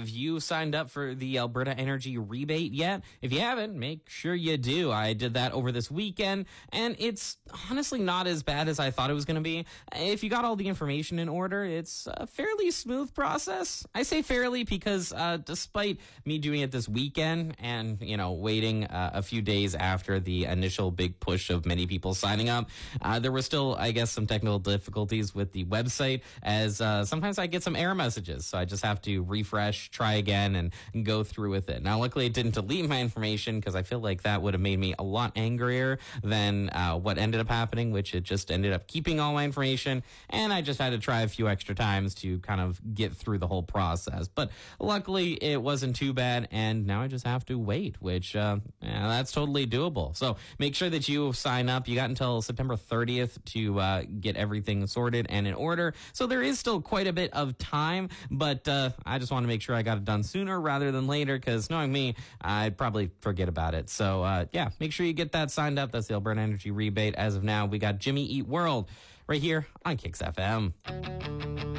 Have you signed up for the Alberta Energy Rebate yet? If you haven't, make sure you do. I did that over this weekend, and it's honestly not as bad as I thought it was going to be. If you got all the information in order, it's a fairly smooth process. I say fairly because despite me doing it this weekend and, waiting a few days after the initial big push of many people signing up, there were still, I guess, some technical difficulties with the website, as sometimes I get some error messages. So I just have to refresh, try again, and go through with it. Now, luckily, it didn't delete my information, because I feel like that would have made me a lot angrier than what ended up happening, which it just ended up keeping all my information. And I just had to try a few extra times to kind of get through the whole process. But luckily, it wasn't too bad. And now I just have to wait, which that's totally doable. So make sure that you sign up. You got until September 30th to get everything sorted and in order. So there is still quite a bit of time, but I just want to make sure I got it done sooner rather than later, because knowing me, I'd probably forget about it. So make sure you get that signed up. That's the Alberta Energy Rebate. As of now, we got Jimmy Eat World right here on Kicks FM.